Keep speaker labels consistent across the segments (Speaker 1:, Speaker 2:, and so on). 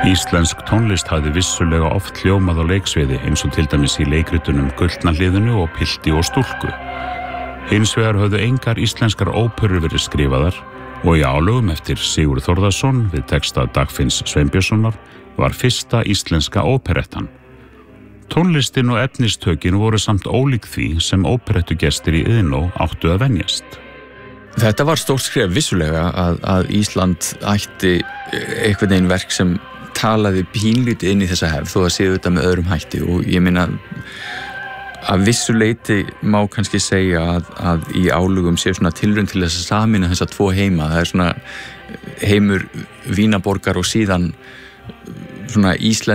Speaker 1: Íslensk tónlist hafði vissulega oft hljómað á leiksviði eins og til dæmis í leikritunum Gullna hliðinu og Pilti og stúlku. Hins vegar höfðu engar íslenskar óperur verið skrifaðar og í álögum eftir Sigurð Þórðarson við texta Dagfinns Sveinbjörnssonar var fyrsta íslenska óperettan. Tónlistin og efnistökin voru samt ólík því sem óperettugestir í Iðnó áttu að venjast.
Speaker 2: Þetta var stórt skref vissulega að Ísland ætti einhvern veginn verk sem talaði pínlítið inn í þessa hefð þó að séu þetta með öðrum hætti og ég meina að vissu leyti má kannski segja að í álugum sé svona tilraun til þess að sameina þessa tvo heima. Það er svona heimur Vínaborgar og síðan svona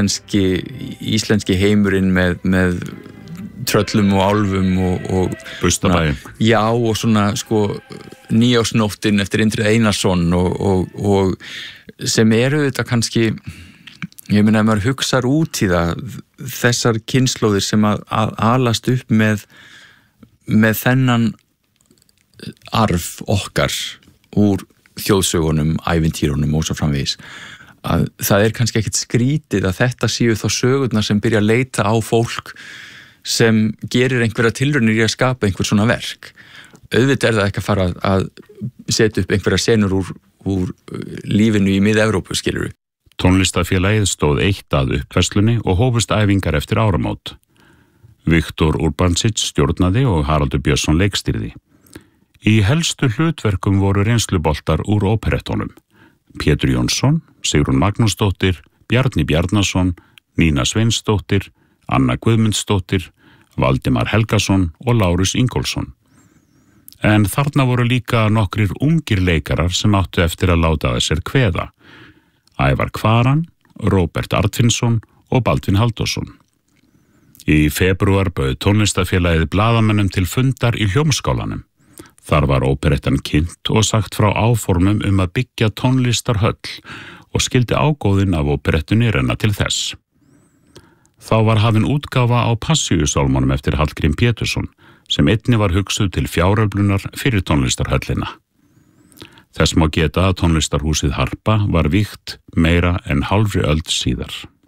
Speaker 2: íslenski heimurinn með tröllum og álfum og
Speaker 1: Bustabæi.
Speaker 2: Já, og svona sko Nýársnóttin eftir Indriða Einarsson og sem eru þetta kannski, ég meina ef maður hugsar út í það, þessar kynslóðir sem að alast upp með þennan arf okkar úr þjóðsögunum, ævintýrunum og svo framvegis, að það er kannski ekkert skrítið að þetta séu þá sögurnar sem byrja að leita á fólk sem gerir einhverja tilraunir í að skapa einhver svona verk. Auðvitað er það ekki að fara að setja upp einhverja senur úr lífinu í Mið-Evrópu, skilurðu.
Speaker 1: Tónlistafélagið stóð eitt að uppfærslunni og hófust æfingar eftir áramót. Viktor Urbancic stjórnaði og Haraldur Björnsson leikstýrði. Í helstu hlutverkum voru reynsluboltar úr óperettunum. Pétur Jónsson, Sigrún Magnúsdóttir, Bjarni Bjarnason, Nína Sveinsdóttir, Anna Guðmundsdóttir, Valdimar Helgason og Lárus Ingólfsson. En þarna voru líka nokkrir ungir leikarar sem áttu eftir að láta að sér kveða. Ævar Kvaran, Róbert Artvinsson og Baldvin Halldórsson. Í febrúar bauð tónlistafélagið blaðamönnum til fundar í Hljómskálanum. Þar var óperettan kynnt og sagt frá áformum að byggja tónlistarhöll og skildi ágóðin af óperettunni renna til þess. Þá var hafin útgáfa á Passíusálmunum eftir Hallgrím Pétursson sem einnig var hugsuð til fjáröflunar fyrir tónlistarhöllina. Þess má geta að tónlistarhúsið Harpa var vígt meira en hálfri öld síðar.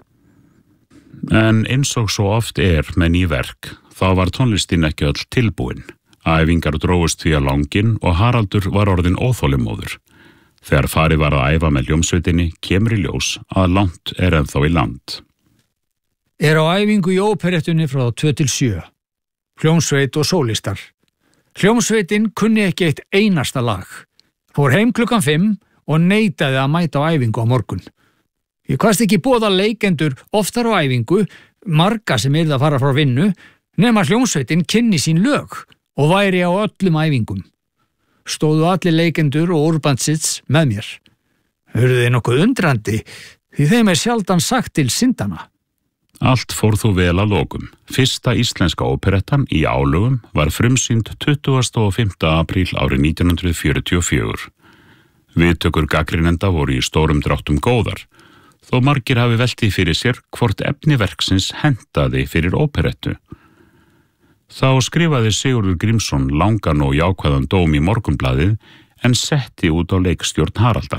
Speaker 1: En eins og svo oft með ný verk, þá var tónlistin ekki öll tilbúin. Æfingar drógust því að langinn og Haraldur var orðinn óþolinmóður. Þegar farið var að æfa með hljómsveitinni kemur í ljós að langt ennþá í land.
Speaker 3: Á æfingu í óperettunni frá 2 til 7. Hljómsveit og sólistar. Hljómsveitin kunni ekki eitt einasta lag. Fór heim klukkan 5 og neitaði að mæta á æfingu á morgun. Ég kvaðst ekki boða leikendur oftar á æfingu, marga sem yrði að fara frá vinnu, nema hljómsveitin kynni sín lög og væri á öllum æfingum. Stóðu allir leikendur og Urbancic með mér. Hörðu þið nokkuð undrandi, því þeim sjaldan sagt til syndana.
Speaker 1: Allt fór þó vel að lokum. Fyrsta íslenska óperettan í álögum var frumsýnd 25. apríl árið 1944. Viðtökur gagnrýnenda voru í stórum dráttum góðar, þó margir hafi velti fyrir sér hvort efni verksins hentaði fyrir óperettu. Þá skrifaði Sigurður Grímsson langan og jákvæðan dóm í Morgunblaðið en setti út á leikstjórn Haraldar.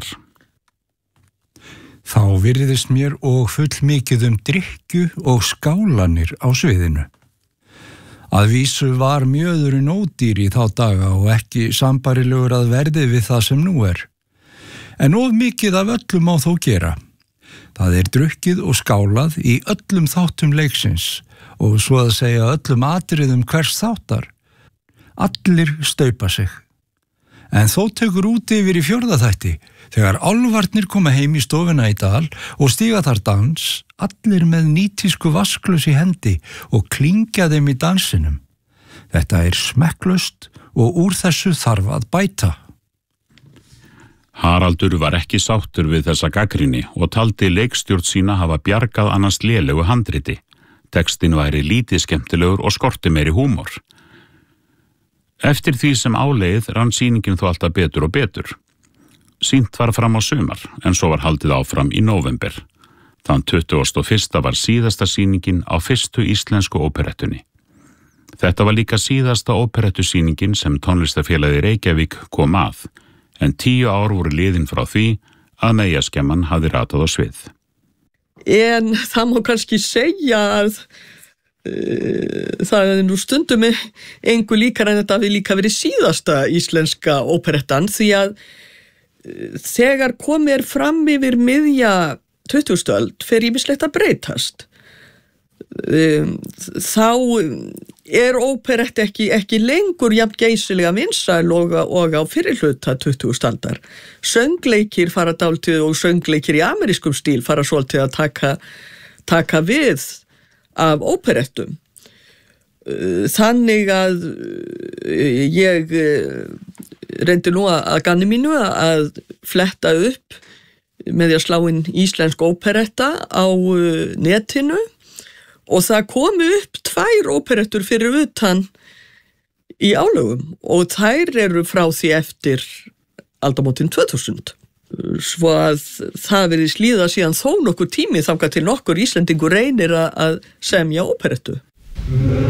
Speaker 4: Þá virðist mér og fullmikið drykkju og skálanir á sviðinu. Að vísu var mjöðurinn ódýr í þá daga og ekki sambærilegur að verði við það sem nú er. En of mikið af öllum má þó gera. Það drukkið og skálað í öllum þáttum leiksins og svo að segja öllum atriðum hvers þáttar. Allir staupa sig. En þó tekur út yfir í 4. þætti, þegar álfarnir koma heim í stofuna í dal og stíga þar dans, allir með nýtísku vasklus í hendi og klingja þeim í dansinum. Þetta smekklaust og úr þessu þarf að bæta.
Speaker 1: Haraldur var ekki sáttur við þessa gagnrýni og taldi leikstjórn sína hafa bjargað annars lélegu handriti. Textin væri lítið skemmtilegur og skorti meiri húmor. Eftir því sem áleið rann sýningin þó alltaf betur og betur. Sýnt var fram á sumar, en svo var haldið áfram í nóvember. Þann 21. var síðasta sýningin á fyrstu íslensku óperettunni. Þetta var líka síðasta óperettusýningin sem tónlistafélagið Reykjavík kom að, en 10 ár voru liðin frá því að meyjaskemman hafði ratað á svið.
Speaker 5: En það má kannski segja að það nú stundum engu líkar en þetta hafi líka verið síðasta íslenska óperettan því að þegar komið fram yfir miðja 20. öld fer ýmislegt að breytast. Þá óperett ekki lengur jafn geysilega vinsæl og á fyrri hluta 20. aldar. Söngleikir fara dálítið og söngleikir í amerískum stíl fara svolítið að taka við af óperettum. Þannig að ég reyndi nú að ganni mínu að fletta upp með því að slá inn íslensk óperetta á netinu og það komu upp 2 óperettur fyrir utan í álögum og þær eru frá því eftir aldamótin 2000. Svo að það verið líða síðan þó nokkur tími þangað til nokkur Íslendingur reynir að semja óperettu.